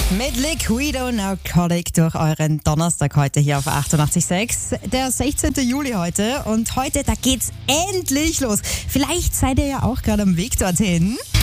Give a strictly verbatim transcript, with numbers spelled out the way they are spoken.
Mit Liquido Narcotic durch euren Donnerstag heute hier auf achtundachtzig Komma sechs. Der sechzehnten Juli heute und heute, da geht's endlich los. Vielleicht seid ihr ja auch gerade am Weg dorthin.